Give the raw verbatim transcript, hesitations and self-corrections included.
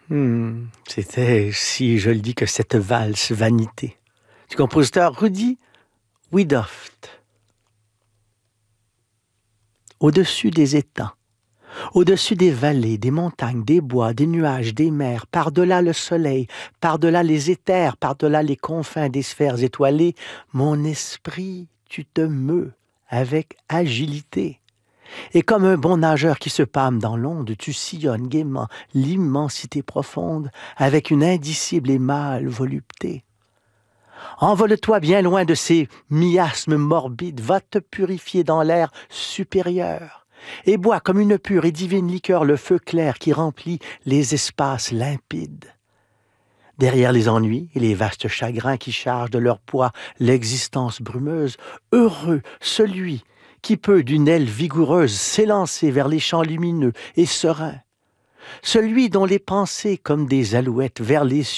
Hmm, C'était, si je le dis, que cette valse vanité du compositeur Rudy Wiedoeft. Au-dessus des étangs, au-dessus des vallées, des montagnes, des bois, des nuages, des mers, par-delà le soleil, par-delà les éthers, par-delà les confins des sphères étoilées, mon esprit, tu te meus avec agilité. Et comme un bon nageur qui se pâme dans l'onde, tu sillonnes gaiement l'immensité profonde avec une indicible et mâle volupté. Envole-toi bien loin de ces miasmes morbides, va te purifier dans l'air supérieur et bois comme une pure et divine liqueur le feu clair qui remplit les espaces limpides. Derrière les ennuis et les vastes chagrins qui chargent de leur poids l'existence brumeuse, heureux celui qui peut d'une aile vigoureuse s'élancer vers les champs lumineux et sereins, celui dont les pensées comme des alouettes vers les